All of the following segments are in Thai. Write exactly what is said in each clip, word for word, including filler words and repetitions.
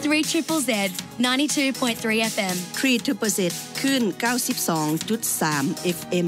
three Z Z Z ninety-two point three F M ทรี Z Z Z คลื่น เก้าสิบสองจุดสาม เอฟ เอ็ม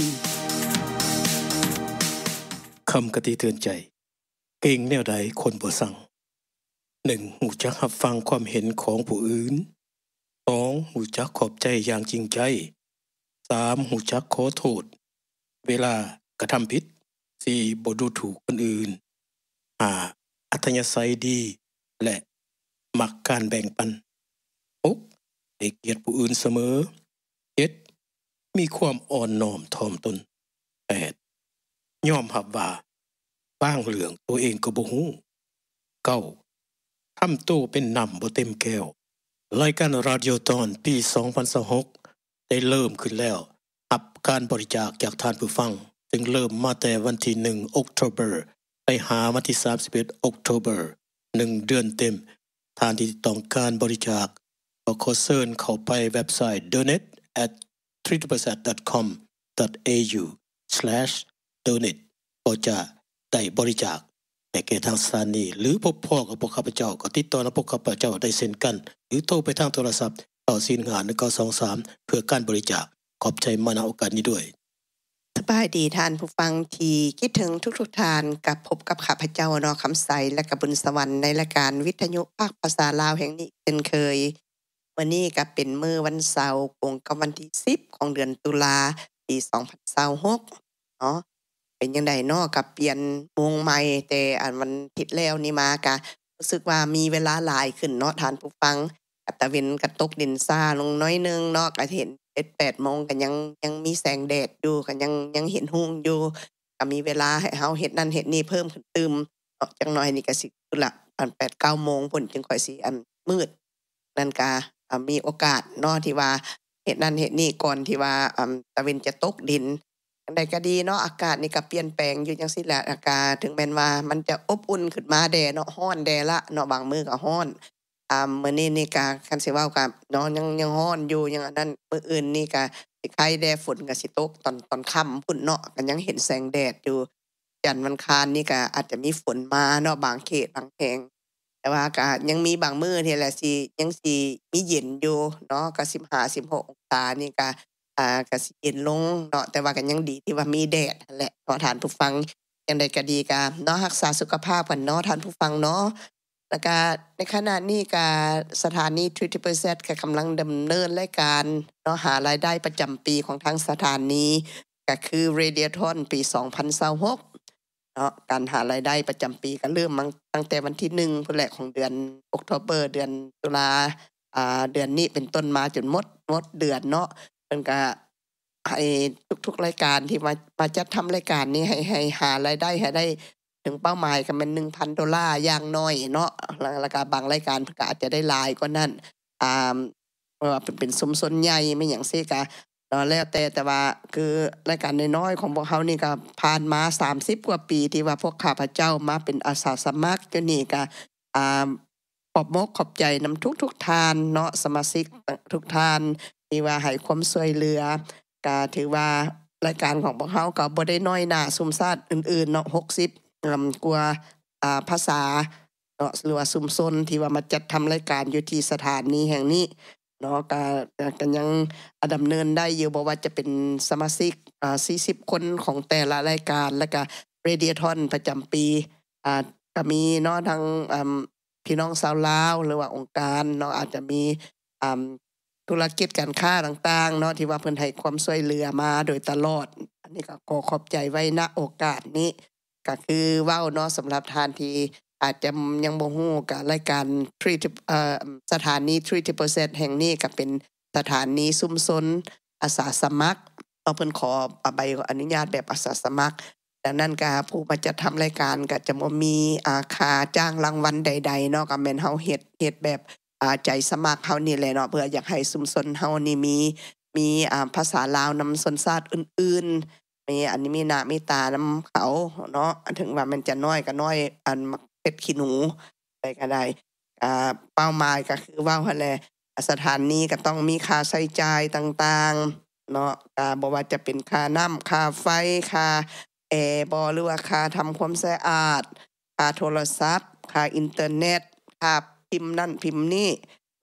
คำกติเตือนใจเก่งแนวใดคนบ่สั่ง หนึ่ง รู้จักรับฟังความเห็นของผู้อื่น สอง รู้จักขอบใจอย่างจริงใจ สาม รู้จักขอโทษเวลากระทำผิด สี่ บ่ดูถูกคนอื่น ห้า อัธยาศัยดีและมักการแบ่งปัน หก ให้เกียรติผู้อื่นเสมอ เจ็ด มีความอ่อนน้อมถ่อมตน แปด ยอมรับว่าบางเรื่องตัวเองก็บ่ฮู้ เก้า ทำตัวเป็นน้ำบ่เต็มแก้ว รายการราดิโอตอนปี สองพันยี่สิบหก ได้เริ่มขึ้นแล้วรับการบริจาคจากท่านผู้ฟังซึ่งเริ่มมาแต่วันที่ หนึ่ง ออกโทเบอร์ ไปหาวันที่ สามสิบเอ็ด ออกโทเบอร์ หนึ่ง เดือนเต็มท่านที่ต้องการบริจาคก็ขอเชิญเข้าไปเว็บไซต์ donate at three z z dot com dot a u slash donate ก็จะได้บริจาคแต่แก่ทางสถานีหรือพบพ่อกับพวกข้าพเจ้าก็ติดต่อกับพวกข้าพเจ้าได้เช่นกันหรือโทรไปทางโทรศัพท์เก้า สี่ หนึ่ง ห้า หนึ่ง เก้า สอง สาม เพื่อการบริจาคขอบใจมาณโอกาสนี้ด้วยสบายดีท่านผู้ฟังที่คิดถึงทุกๆท่านกับพบกับข้าพเจ้าเนาะคำใสและกับบุญสวรรค์ในรายการวิทยุภาคภาษาลาวแห่งนี้เช่นเคยวันนี้ก็เป็นมื้อวันเสาร์ตรงกับวันที่สิบของเดือนตุลาปีสองพันยี่สิบหกเนาะเป็นจังได๋เนาะกับเปลี่ยนวงใหม่แต่อันวันผิดแล้วนี่มาก็รู้สึกว่ามีเวลาหลายขึ้นเนาะท่านผู้ฟังก็ตะเวนก็ตกดินซ่าลงน้อยนึงเนาะก็เห็นเจ็ด แปดโมงก็ยังยังมีแสงแดดอยู่ก็ยังยังเห็นรุ่งอยู่ก็มีเวลาให้เฮาเฮ็ดนั่นเฮ็ดนี่เพิ่มขึ้นตึมเนาะจังน้อยนี่ก็สิคือละอัน แปด เก้า โมงพุ่นจึงค่อยสิอันมืดนั่นก็มีโอกาสเนาะที่ว่าเฮ็ดนั่นเฮ็ดนี่ก่อนที่ว่าอันตะเวนจะตกดินจังได๋ก็ดีเนาะอากาศนี่ก็เปลี่ยนแปลงอยู่จังซี่แหละอากาศถึงแม้นว่ามันจะอบอุ่นขึ้นมาแดเนาะร้อนแดละเนาะบางมื้อก็ร้อนอ่ามื้อนี้นี่ก็คันสิเว้าก็เนาะยังยังร้อนอยู่ยังอันนั้นมื้ออื่นนี่ก็สิใครแดฝนก็สิตกตอนตอนค่ำพุ่นเนาะก็ยังเห็นแสงแดดอยู่จันทร์วันอังคารนี่ก็อาจจะมีฝนมาเนาะบางเขตบางแห่งแต่ว่าก็ยังมีบางมื้อที่แหละสิยังสิมีเย็นอยู่เนาะก็สิบห้า สิบหกองศานี่ก็อ่าก็สิเย็นลงเนาะแต่ว่าก็ยังดีที่ว่ามีแดดนั่นแหละขอท่านผู้ฟังจังได๋ก็ดีก็เนาะรักษาสุขภาพกันเนาะท่านผู้ฟังเนาะแล้วก็ในขณะนี้ก็สถานี ทรี Z Z ก็กำลังดำเนินรายการเนาะหารายได้ประจำปีของทางสถานีก็คือ Radiothon ปี สองพันยี่สิบหกเนาะการหารายได้ประจำปีก็เริ่มตั้งแต่วันที่หนึ่งพุ่นแหละของเดือนออกโทเบอร์เดือนตุลาอ่าเดือนนี้เป็นต้นมาจนหมดหมดเดือนเนาะเพิ่นก็ให้ทุกๆรายการที่มามาจัดทำรายการนี้ให้ให้หารายได้ให้ได้ถึงเป้าหมายก็แม่น หนึ่งพัน ดอลลาร์อย่างน้อยเนาะแล้วก็บางรายการเพิ่นก็อาจจะได้หลายกว่านั้นอ่าเพราะว่าเป็นเป็นชุมชนใหญ่ไม่หยังซี่ก็เนาะแล้วแต่แต่ว่าคือรายการน้อยๆของพวกเฮานี่ก็ผ่านมาสามสิบกว่าปีที่ว่าพวกข้าพเจ้ามาเป็นอาสาสมัครอยู่นี่ก็อ่าขอบมกขอบใจนำทุกๆท่านเนาะสมาชิกทุกท่านที่ว่าให้ความช่วยเหลือก็ถือว่ารายการของพวกเฮาก็บ่ได้น้อยหน้าซุมชาติอื่นๆเนาะหกสิบอ่ากว่าอ่าภาษาเนาะหรือว่าชุมชนที่ว่ามาจัดทำรายการอยู่ที่สถานีแห่งนี้เนาะก็ก็ยังดำเนินได้อยู่บ่ว่าจะเป็นสมาชิกอ่าสี่สิบคนของแต่ละรายการแล้วก็ Radiothon ประจำปีอ่าก็มีเนาะทางอ่าพี่น้องชาวลาวหรือว่าองค์การเนาะอาจจะมีอ่าธุรกิจการค้าต่างๆเนาะที่ว่าเพิ่นให้ความช่วยเหลือมาโดยตลอดอันนี้ก็ขอขอบใจไว้ณโอกาสนี้ก็คือเว้าเนาะสำหรับท่านที่อาจจะยังบ่ฮู้กับรายการทรีเอ่อสถานี ทรี Z Z แห่งนี้ก็เป็นสถานีชุมชนอาสาสมัครเอาเพิ่นขอใบอนุญาตแบบอาสาสมัครดังนั้นก็ผู้มาจัดทำรายการก็จะบ่มีอ่าค่าจ้างรางวัลใดๆเนาะก็แม่นเฮาเฮ็ดเฮ็ดแบบอ่าใจสมัครเฮานี่แหละเนาะเพื่ออยากให้ชุมชนเฮานี่มีมีอ่าภาษาลาวนำชนชาติอื่นๆมีอันนี้มีหน้ามีตานำเขาเนาะถึงว่ามันจะน้อยก็น้อยอันเป็ดขี้หนูไปก็ได้อ่าเป้าหมายก็คือว่าหั่นแหละสถานนี้ก็ต้องมีค่าใช้จ่ายต่างๆเนาะอ่าบ่ว่าจะเป็นค่าน้ำค่าไฟค่าแอร์บ่หรือว่าค่าทำความสะอาดค่าโทรศัพท์ค่าอินเทอร์เน็ตค่าพิมพ์นั่นพิมพ์นี่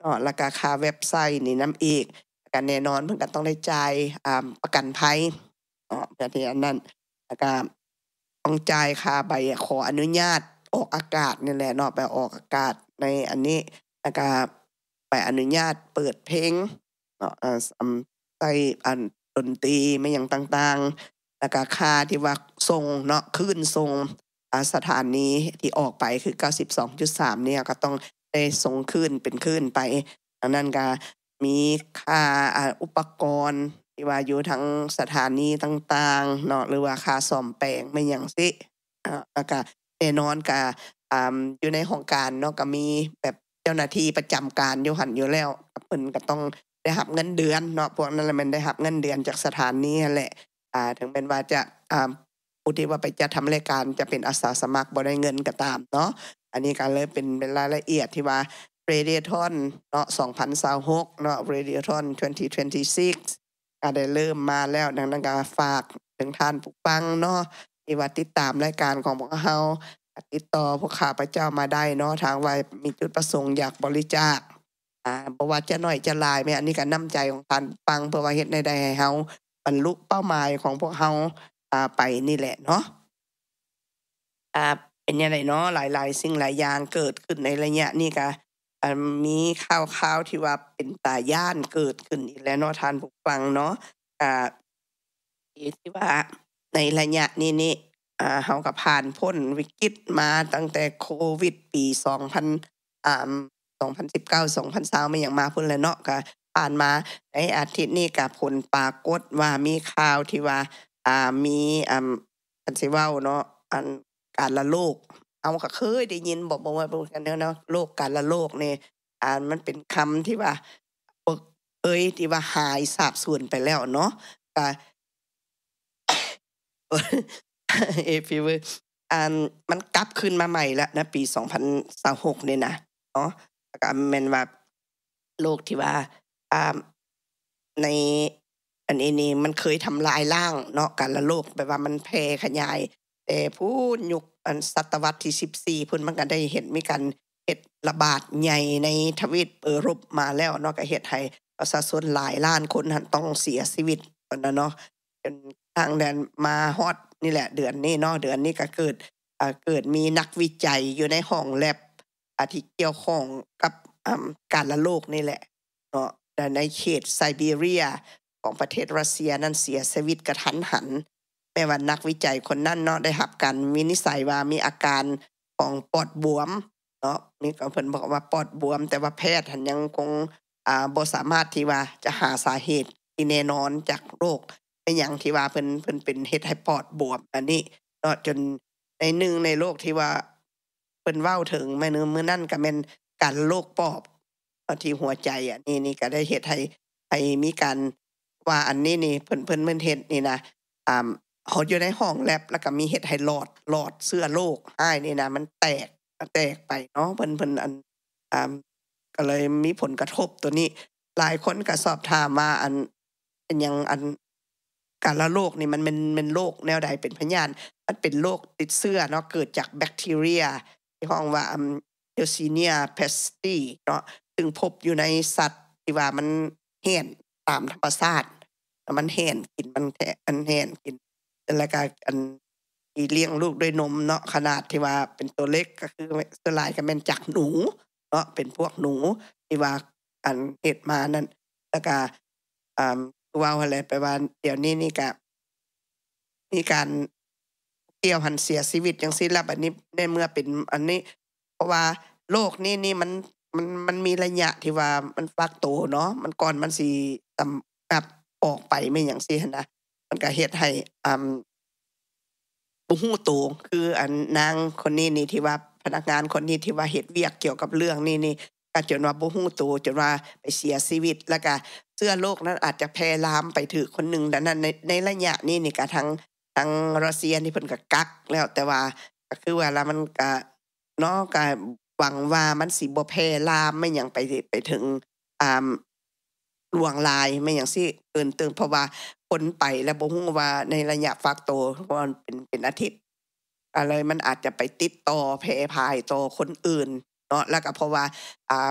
เนาะแล้วก็ค่าเว็บไซต์นี่นำอีกก็แน่นอนเพิ่นก็ต้องได้จ่ายอ่าประกันภัยเนาะแบบนี้อันนั้นแล้วก็ต้องจ่ายค่าใบขออนุญาตออกอากาศนี่แหละเนาะไปออกอากาศในอันนี้แล้วก็ใบอนุญาตเปิดเพลงเนาะเอ่ออืมใส่อันดนตรีมาหยังต่างๆแล้วก็ค่าที่ว่าส่งเนาะคลื่นส่งอ่าสถานีที่ออกไปคือ เก้าสิบสองจุดสาม เนี่ยก็ต้องได้ส่งคลื่นเป็นคลื่นไปอันนั้นก็มีค่าอ่าอุปกรณ์ที่ว่าอยู่ทั้งสถานีต่างๆเนาะหรือว่าค่าซ่อมแปลงมาหยังซิอ่าแล้วก็แน่นอนก็อ่าอยู่ในห้องการเนาะก็มีแบบเจ้าหน้าที่ประจำการอยู่หั่นอยู่แล้วเพิ่นก็ต้องได้รับเงินเดือนเนาะพวกนั้นแหละมันได้รับเงินเดือนจากสถานีนั่นแหละอ่าถึงแม้ว่าจะอ่าผู้ที่ว่าไปจัดทำรายการจะเป็นอาสาสมัครบ่ได้เงินก็ตามเนาะอันนี้ก็เลยเป็นเป็นรายละเอียดที่ว่า Radiothon เนาะสองพันยี่สิบหกเนาะ Radiothon สองพันยี่สิบหกก็ได้เริ่มมาแล้วดังนั้นก็ฝากถึงท่านผู้ฟังเนาะที่ว่าติดตามรายการของพวกเราติดต่อพวกข้าพเจ้ามาได้เนาะทางว่ามีจุดประสงค์อยากบริจาคอ่าบ่ว่าจะน้อยจะหลายแม้อันนี้ก็น้ำใจของท่านฟังเพื่อว่าเฮ็ดให้ได้ให้เฮาบรรลุเป้าหมายของพวกเฮาอ่าไปนี่แหละเนาะอ่าเป็นจังไดเนาะหลายๆสิ่งหลายอย่างเกิดขึ้นในระยะนี้ก็อ่ามีข่าวๆที่ว่าเป็นตาย้านเกิดขึ้นอีกแล้วเนาะท่านผู้ฟังเนาะอ่าที่ว่าในระยะนี้นี่อ่าเฮาก็ผ่านพ้นวิกฤตมาตั้งแต่โควิดปีสองพันอ่าสองพันสิบเก้า สองพันยี่สิบมาหยังมาพุ่นแหละเนาะก็ผ่านมาในอาทิตย์นี้ก็ผลปรากฏว่ามีข่าวที่ว่าอ่ามีอ่าอันสิเว้าเนาะอันการละโลกเอาก็เคยได้ยินบอกบอกว่ากันเนาะโลกการละโลกนี่อ่ามันเป็นคำที่ว่าเอ้ยที่ว่าหายสาบสูญไปแล้วเนาะก็เอฟีเวอร์อันมันกลับขึ้นมาใหม่แล้วนะปีสองพันยี่สิบหกนี่นะเนาะก็แม่นว่าโลกที่ว่าอ่าในอันนี้นี่มันเคยทำลายล้างเนาะการละโลกแบบว่ามันแพร่ขยายแต่พูนยุคอันศตวรรษที่สิบสี่พุ่นมันก็ได้เห็นมีการเฮ็ดระบาดใหญ่ในทวีปยุโรปมาแล้วเนาะก็เฮ็ดให้ประชาชนหลายล้านคนหั้นต้องเสียชีวิตนั่นน่ะเนาะจนทางแดนมาฮอดนี่แหละเดือนนี้เนาะเดือนนี้ก็เกิดอ่าเกิดมีนักวิจัยอยู่ในห้องแลบอ่าที่เกี่ยวข้องกับอ่าการละโลกนี่แหละเนาะแต่ในเขตไซบีเรียของประเทศรัสเซียนั้นเสียชีวิตกระทันหันแม้ว่านักวิจัยคนนั้นเนาะได้รับการวินิจฉัยว่ามีอาการของปอดบวมเนาะมีก็เพิ่นบอกว่าปอดบวมแต่ว่าแพทย์หั้นยังคงอ่าบ่สามารถที่ว่าจะหาสาเหตุที่แน่นอนจากโรคเป็นหยังที่ว่าเพิ่นเพิ่นเป็นเฮ็ดให้ปอดบวมอันนี้เนาะจนในหนึ่งในโรคที่ว่าเพิ่นเว้าถึงมื้อนึงมื้อนั้นก็แม่นการโรคปอดที่หัวใจอ่ะนี่นี่ก็ได้เฮ็ดให้ให้มีการว่าอันนี้นี่เพิ่นเพิ่นเพิ่นเฮ็ดนี่นะอ่าเฮาอยู่ในห้องแลบแล้วก็มีเฮ็ดให้หลอดหลอดเชื้อโรคอ้ายนี่นะมันแตกแตกไปเนาะเพิ่นเพิ่นอันอ่าก็เลยมีผลกระทบตัวนี้หลายคนก็สอบถามว่าอันเป็นหยังอันการละโรคนี่มันเป็นเป็นโรคแนวใดเป็นพยาธิมันเป็นโรคติดเชื้อเนาะเกิดจากแบคทีเรียที่ห้องว่าอืม Yersinia pestis เนาะซึ่งพบอยู่ในสัตว์ที่ว่ามันแห้งตามธรรมชาติมันแห้งกินมันแท้มันแห้งกินแล้วก็อันที่เลี้ยงลูกด้วยนมเนาะขนาดที่ว่าเป็นตัวเล็กก็คือส่วนหลายก็แม่นจากหนูเนาะเป็นพวกหนูที่ว่าอันเฮ็ดมานั่นแล้วก็อ่าเว้าอะไรไปว่าเดี๋ยวนี้นี่ก็มีการเกี่ยวหันเสียชีวิตจังซี่แล้วบัดนี้ในเมื่อเป็นอันนี้เพราะว่าโรคนี้นี่มันมันมันมีระยะที่ว่ามันฟักตัวเนาะมันก่อนมันสิสำกับออกไปแม่นหยังซี้หั้นนะมันก็เฮ็ดให้อ่าบ่ฮู้ตัวคืออันนางคนนี้นี่ที่ว่าพนักงานคนนี้ที่ว่าเฮ็ดเวียกเกี่ยวกับเรื่องนี้นี่ก็จนว่าบ่ฮู้ตัวจนว่าไปเสียชีวิตแล้วก็เชื้อโรคนั้นอาจจะแพร่ลามไปถึงคนหนึ่งดังนั้นในในระยะนี้นี่ก็ทั้งทางรัสเซียนี่เพิ่นก็กักแล้วแต่ว่าก็คือว่าแล้วมันก็เนาะก็หวังว่ามันสิบ่แพร่ลามไม่หยังไปไปถึงอ่าลวงลายไม่หยังซี้เกินตึงเพราะว่าคนไปแล้วบ่ฮู้ว่าในระยะฟักตัวเพราะมันเป็นเป็นอาทิตย์อะไรมันอาจจะไปติดต่อแพร่พายต่อคนอื่นเนาะแล้วก็เพราะว่าอ่า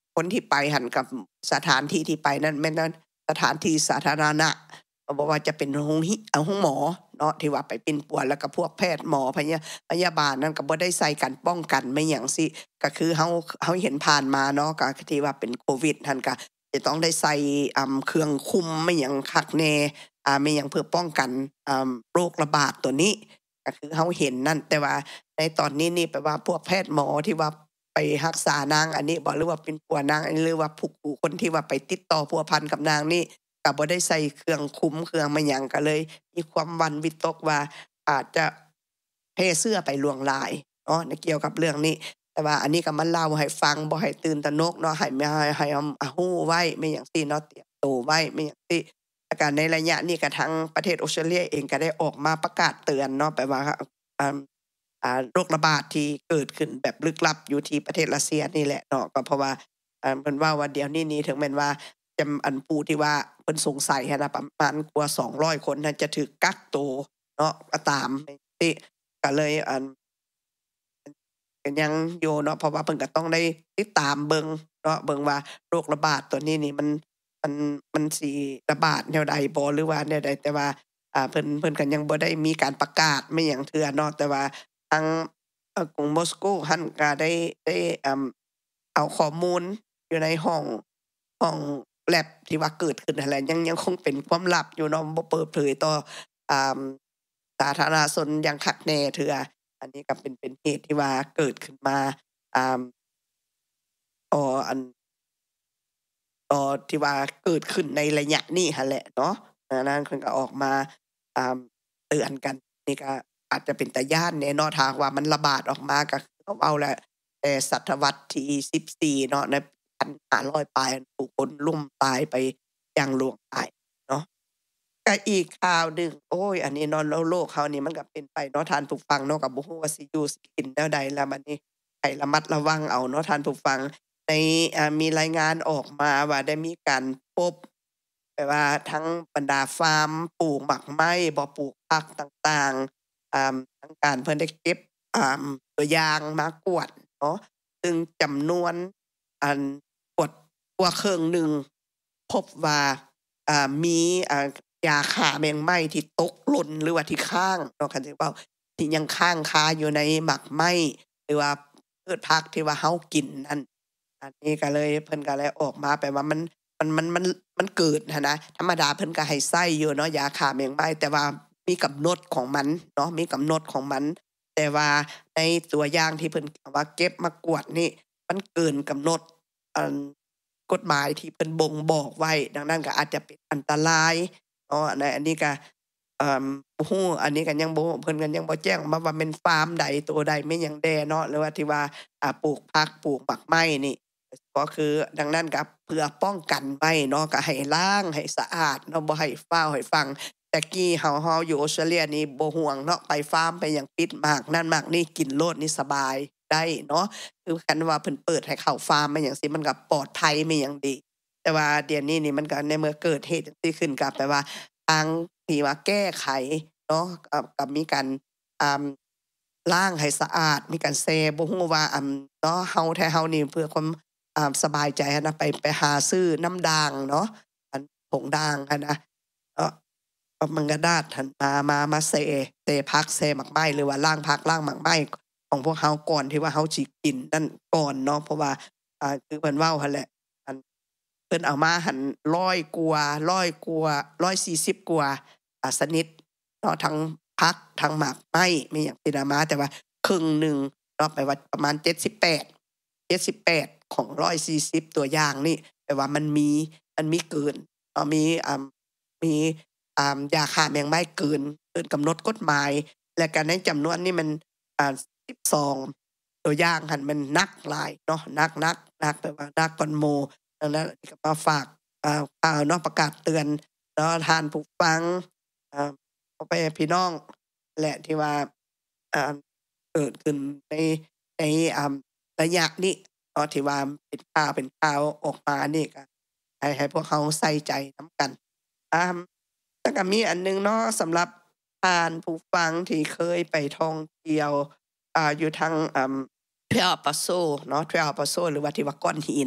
คนที่ไปหันกับสถานที่ที่ไปนั้นแม่นสถานที่สาธารณะบ่ว่าจะเป็นโรงหิเอาห้องหมอเนาะที่ว่าไปเป็นป่วยแล้วก็พวกแพทย์หมอพยาพยาบาลนั้นก็บ่ได้ใส่กันป้องกันไม่หยังสิก็คือเฮาเฮาเห็นผ่านมาเนาะก็ที่ว่าเป็นโควิดหั่นก็จะต้องได้ใส่อ่าเครื่องคุมไม่หยังคักแน่อ่าไม่หยังเพื่อป้องกันอ่าโรคระบาดตัวนี้ก็คือเฮาเห็นนั่นแต่ว่าในตอนนี้นี่แปลว่าพวกแพทย์หมอที่ว่าไปรักษานางอันนี้บ่หรือว่าเป็นปัวนางหรือว่าผู้คนที่ว่าไปติดต่อพัวพันกับนางนี่ก็บ่ได้ใส่เครื่องคุมเครื่องมาหยังก็เลยมีความหวั่นวิตกว่าอาจจะแพร่เชื้อไปล่วงหลายเนาะในเกี่ยวกับเรื่องนี้แต่ว่าอันนี้ก็มาเล่าให้ฟังบ่ให้ตื่นตระหนกเนาะให้ให้ให้ฮู้ไว้ไม่หยังซี่เนาะเตรียมตัวไว้ไม่หยังซี่แล้วก็ในระยะนี้ก็ทั้งประเทศออสเตรเลียเองก็ได้ออกมาประกาศเตือนเนาะแปลว่าอ่าอ่าโรคระบาดที่เกิดขึ้นแบบลึกลับอยู่ที่ประเทศรัสเซียนี่แหละเนาะก็เพราะว่าอ่าเพิ่นว่าว่าเดี๋ยวนี้นี่ถึงแม้นว่าจำอันผู้ที่ว่าเพิ่นสงสัยหันน่ะประมาณกว่าสองร้อยคนน่ะจะถูกกักตัวเนาะก็ตามที่ก็เลยอันก็ยังอยู่เนาะเพราะว่าเพิ่นก็ต้องได้ติดตามเบิ่งเนาะเบิ่งว่าโรคระบาดตัวนี้นี่มันมันมันสิระบาดแนวใดบ่หรือว่าแนวใดแต่ว่าอ่าเพิ่นเพิ่นก็ยังบ่ได้มีการประกาศไม่หยังเทื่อเนาะแต่ว่าทางเอ่อกรุงมอสโกหั่นก็ได้ได้อ่าเอาข้อมูลอยู่ในห้องห้อง lab ที่ว่าเกิดขึ้นนั่นแหละยังยังคงเป็นความลับอยู่เนาะบ่เปิดเผยต่ออ่าสาธารณชนอย่างคักแน่เทื่ออันนี้ก็เป็นเป็นเหตุที่ว่าเกิดขึ้นมาอ่าต่ออันต่อที่ว่าเกิดขึ้นในระยะนี้หั่นแหละเนาะดังนั้นเพิ่นก็ออกมาอ่าเตือนกันนี่ก็อาจจะเป็นตาย้านแน่เนาะถ้าหากว่ามันระบาดออกมาก็เขาเอาแหละแต่ศตวรรษที่สิบสี่เนาะในหนึ่งพันห้าร้อยปลายผู้คนลุ่มตายไปอย่างหลวงหลายเนาะก็อีกข่าวหนึ่งโอ้ยอันนี้เนาะแล้วโลกเขานี่มันก็เป็นไปเนาะท่านผู้ฟังเนาะก็บ่ฮู้ว่าสิอยู่สิกินแนวใดแล้วบัดนี้ให้ระมัดระวังเอาเนาะท่านผู้ฟังในอ่ามีรายงานออกมาว่าได้มีการพบแบบว่าทั้งบรรดาฟาร์มปลูกหมากไม้บ่ปลูกผักต่างๆอ่าทางการเพิ่นได้เก็บอ่าตัวอย่างมากวดเนาะซึ่งจำนวนอันกวดกว่าครึ่งหนึ่งพบว่าอ่ามีอ่ายาฆ่าแมงไหม้ที่ตกหล่นหรือว่าที่ค้างเนาะคันสิเว้าที่ยังค้างคาอยู่ในหมากไหม้หรือว่าพืชผักที่ว่าเฮากินนั่นอันนี้ก็เลยเพิ่นก็เลยออกมาแปลว่ามันมันมันมันมันเกิดหั้นนะธรรมดาเพิ่นก็ให้ใช้อยู่เนาะยาฆ่าแมงไหม้แต่ว่ามีกำหนดของมันเนาะมีกำหนดของมันแต่ว่าในตัวอย่างที่เพิ่นว่าเก็บมากวดนี่มันเกินกำหนดอันกฎหมายที่เพิ่นบ่งบอกไว้ดังนั้นก็อาจจะเป็นอันตรายเนาะในอันนี้ก็เอ่อบ่ฮู้อันนี้ก็ยังบ่เพิ่นก็ยังบ่แจ้งมาว่าแม่นฟาร์มใดตัวใดแม่นหยังแด่เนาะหรือว่าที่ว่าอ่าปลูกผักปลูกหมากไม้นี่ก็คือดังนั้นก็เพื่อป้องกันไว้เนาะก็ให้ล้างให้สะอาดเนาะบ่ให้ฟาวให้ฟังแต่กี้เฮาเฮาอยู่ออสเตรเลียนี่บ่ห่วงเนาะไปฟาร์มไปหยังปิดหมากนั่นหมากนี่กินโลดนี่สบายได้เนาะคือคันว่าเพิ่นเปิดให้เข้าฟาร์มมาหยังซี่มันก็ปลอดภัยมาหยังดีแต่ว่าเดี๋ยวนี้นี่มันก็ในเมื่อเกิดเหตุจังซี่ขึ้นก็แปลว่าทางที่ว่าแก้ไขเนาะก็ก็มีการอ่าล้างให้สะอาดมีการแซ่บ่ฮู้ว่าอั่นเนาะเฮาแท้เฮานี่เพื่อความอ่าสบายใจหั้นนะไปไปหาซื้อน้ำด่างเนาะอันผงด่างหั้นนะเนาะเอามันกระดาษหั้นมามามาแซ่แซ่ผักแซ่หมากไม้หรือว่าล้างผักล้างหมากไม้ของพวกเฮาก่อนที่ว่าเฮาสิกินนั่นก่อนเนาะเพราะว่าอ่าคือเพิ่นเว้าหั่นแหละอันเพิ่นเอามาหั้นร้อยกว่าร้อยกว่าร้อยสี่สิบกว่าอ่าชนิดเนาะทั้งผักทั้งหมากไม้มีหยังสิน่ะมาแต่ว่าครึ่งหนึ่งเนาะแปลว่าประมาณเจ็ดสิบแปด เจ็ดสิบแปดของหนึ่งร้อยสี่สิบตัวอย่างนี่แปลว่ามันมีมันมีเกินเนาะมีอ่ามีอ่ายาฆ่าแมงไหม้เกินเกินกำหนดกฎหมายและก็ในจำนวนนี้มันอ่าสิบสองตัวอย่างหั่นมันหนักหลายเนาะหนักๆหนักแปลว่าหนักกว่าหมู่ดังนั้นก็มาฝากอ่าข่าวเนาะประกาศเตือนเนาะท่านผู้ฟังอ่าพ่อแม่พี่น้องและที่ว่าอ่าเกิดขึ้นในในอ่าระยะนี้เนาะที่ว่าเป็นข่าวเป็นข่าวออกมานี่ก็ให้ให้พวกเขาใส่ใจนำกันอ่าแล้วก็มีอันหนึ่งเนาะสำหรับท่านผู้ฟังที่เคยไปท่องเที่ยวอ่าอยู่ทางอ่า Trail Paso เนาะ Trail Paso หรือว่าที่ว่าก้อนหิน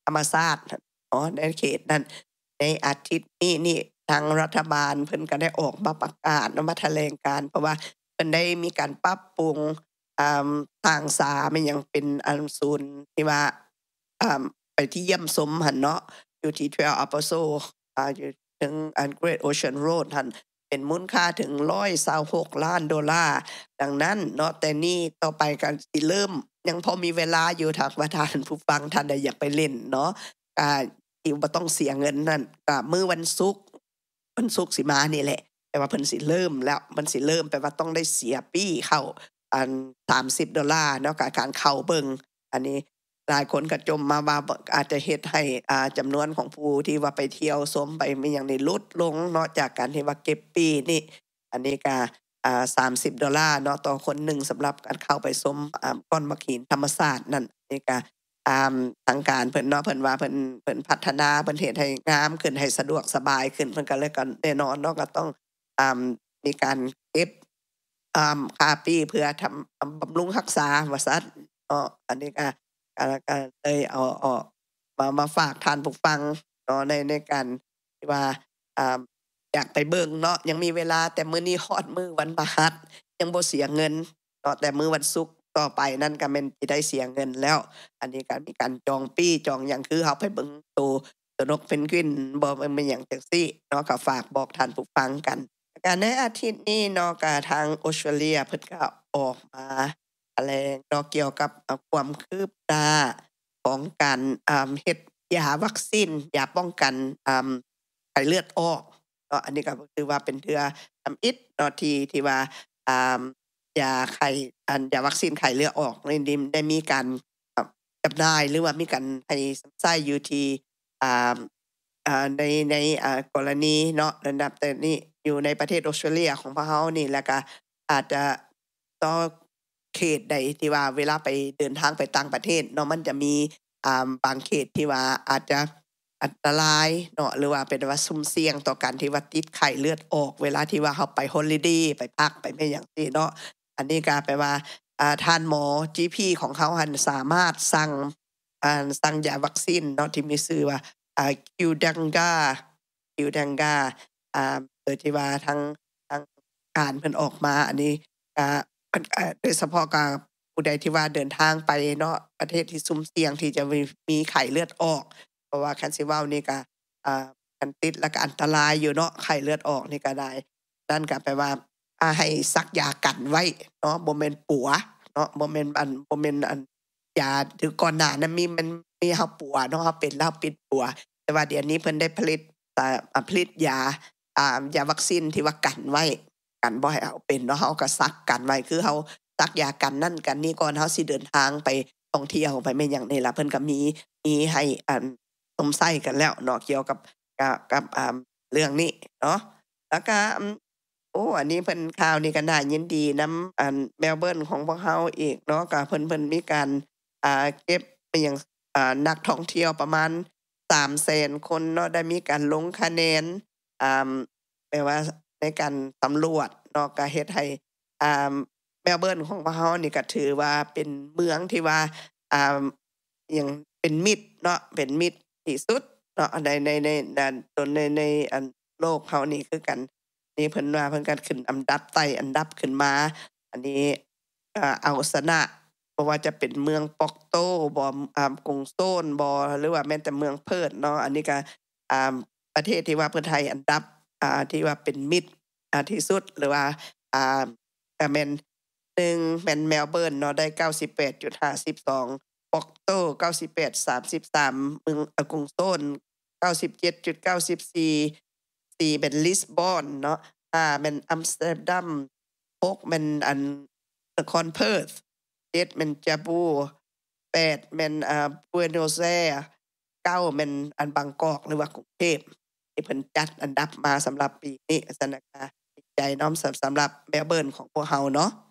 ธรรมชาติอ๋อในเขตนั้นในอาทิตย์นี้นี่ทางรัฐบาลเพิ่นก็ได้ออกมาประกาศนำมาแถลงการเพราะว่าเพิ่นได้มีการปรับปรุงอ่าทางสามันยังเป็นอันศูนย์ที่ว่าอ่าไปที่เยี่ยมชมหั่นเนาะอยู่ที่สิบสอง Apostle อ่าอยู่ถึงอัน Great Ocean Road หั่นเป็นมูลค่าถึงหนึ่งร้อยยี่สิบหกล้านดอลลาร์ดังนั้นเนาะแต่นี่ต่อไปก็สิเริ่มยังพอมีเวลาอยู่ถ้าว่าท่านผู้ฟังท่านใดอยากไปเล่นเนาะอ่าที่บ่ต้องเสียเงินนั่นก็มื้อวันศุกร์วันศุกร์สิมานี่แหละแต่ว่าเพิ่นสิเริ่มแล้วมันสิเริ่มแปลว่าต้องได้เสียปี้เข้าอันสามสิบดอลลาร์เนาะกับการเข้าเบิ่งอันนี้หลายคนก็จมมาว่าอาจจะเฮ็ดให้อ่าจำนวนของผู้ที่ว่าไปเที่ยวชมไปมีหยังนี่ลดลงเนาะจากการที่ว่าเก็บปี้นี่อันนี้ก็อ่าสามสิบดอลลาร์เนาะต่อคนหนึ่งสำหรับการเข้าไปชมอ่าก้อนมะหินธรรมชาตินั่นนี่ก็อ่าทางการเพิ่นเนาะเพิ่นว่าเพิ่นเพิ่นพัฒนาเพิ่นเฮ็ดให้งามขึ้นให้สะดวกสบายขึ้นเพิ่นก็เลยก็แน่นอนเนาะก็ต้องอ่ามีการเก็บอ่าค่าปี้เพื่อทำบำรุงรักษาว่าซั่นเนาะอันนี้ก็ก็ก็เลยเอาเอามามาฝากท่านผู้ฟังเนาะในในการที่ว่าอ่าอยากไปเบิ่งเนาะยังมีเวลาแต่มื้อนี้ฮอดมื้อวันพฤหัสยังบ่เสียเงินเนาะแต่มื้อวันศุกร์ต่อไปนั่นก็แม่นสิได้เสียเงินแล้วอันนี้ก็มีการจองปี้จองหยังคือเฮาไปเบิ่งตัวตัวนกเพนกวินบ่แม่นหยังจังซี่เนาะก็ฝากบอกท่านผู้ฟังกันก็ในอาทิตย์นี้เนาะก็ทางออสเตรเลียเพิ่นก็ออกมาแถลงเนาะเกี่ยวกับความคืบหน้าของการอ่าเฮ็ดยาวัคซีนยาป้องกันอ่าไข้เลือดออกเนาะอันนี้ก็คือว่าเป็นเทื่อทำอิฐเนาะที่ที่ว่าอ่ายาไข้อันยาวัคซีนไข้เลือดออกในดิมได้มีการจำหน่ายหรือว่ามีการให้ใช้อยู่ที่อ่าอ่าในในอ่ากรณีเนาะระดับแต่นี้อยู่ในประเทศออสเตรเลียของพวกเฮานี่แล้วก็อาจจะต่อเขตใดที่ว่าเวลาไปเดินทางไปต่างประเทศเนาะมันจะมีอ่าบางเขตที่ว่าอาจจะอันตรายเนาะหรือว่าเป็นว่าสุ่มเสี่ยงต่อการที่ว่าติดไข้เลือดออกเวลาที่ว่าเฮาไปฮอลิเดย์ไปพักไปแม่นหยังซี่เนาะอันนี้ก็แปลว่าอ่าท่านหมอ จี พี ของเขาหั่นสามารถสั่งอ่าสั่งยาวัคซีนเนาะที่มีชื่อว่าอ่า Qdenga Qdenga อ่าโดยที่ว่าทางทางการเพิ่นออกมาอันนี้ก็อ่าโดยเฉพาะกับผู้ใดที่ว่าเดินทางไปเนาะประเทศที่สุ่มเสี่ยงที่จะมีมีไข้เลือดออกเพราะว่าคันสิเว้านี่ก็อ่าคันติดแล้วก็อันตรายอยู่เนาะไข้เลือดออกนี่ก็ได้นั่นก็แปลว่าอ่าให้ซักยากันไว้เนาะบ่แม่นปัวเนาะบ่แม่นอันบ่แม่นอันยาคือก่อนหน้านั้นมีมันมีเฮาปัวเนาะเฮาเป็นแล้วปิดปัวแต่ว่าเดี๋ยวนี้เพิ่นได้ผลิตอ่าผลิตยาอ่ายาวัคซีนที่ว่ากันไว้กันบ่ให้เอาเป็นเนาะเฮาก็ซักกันไว้คือเฮาซักยากันนั่นกันนี่ก่อนเฮาสิเดินทางไปท่องเที่ยวไปแม่นหยังนี่ล่ะเพิ่นก็มีมีให้อันสมใส่กันแล้วเนาะเกี่ยวกับกับกับอ่าเรื่องนี้เนาะแล้วก็โอ้อันนี้เพิ่นข่าวนี้ก็น่ายินดีนำอันเมลเบิร์นของพวกเฮาอีกเนาะก็เพิ่นเพิ่นมีการอ่าเก็บอิหยังอ่านักท่องเที่ยวประมาณ สามแสน คนเนาะได้มีการลงคะแนนอ่าแปลว่าในการสำรวจเนาะก็เฮ็ดให้อ่าเมลเบิร์นของพวกเฮานี่ก็ถือว่าเป็นเมืองที่ว่าอ่าอิหยังเป็นมิตรเนาะเป็นมิตรที่สุดเนาะในในในด้านตนในในอันโลกเฮานี่คือกันนี่เพิ่นว่าเพิ่นก็ขึ้นอันดับไต่อันดับขึ้นมาอันนี้อ่าเอาชนะบ่ว่าจะเป็นเมืองปอกโตบ่อ่ากรุงโซนบ่หรือว่าแม้แต่เมืองเพิร์ธเนาะอันนี้ก็อ่าประเทศที่ว่าเพิ่นให้อันดับอ่าที่ว่าเป็นมิตรอ่าที่สุดหรือว่าอ่าก็แม่นหนึ่งแม่นเมลเบิร์นเนาะได้ เก้าสิบแปดจุดห้าสอง ปอกโต เก้าสิบแปดจุดสามสาม เมืองกรุงโซน เก้าสิบเจ็ดจุดเก้าสี่ สี่เป็นลิสบอนเนาะห้าแม่นอัมสเตอร์ดัมหกแม่นอันนครเพิร์ธเจ็ดแม่นจาบูแปดแม่นอ่าบัวโนสแอร์เก้าแม่นอันบางกอกหรือว่ากรุงเทพที่เพิ่นจัดอันดับมาสำหรับปีนี้สถานการณ์ใจน้อมสำหรับเมลเบิร์นของพวกเฮาเนาะ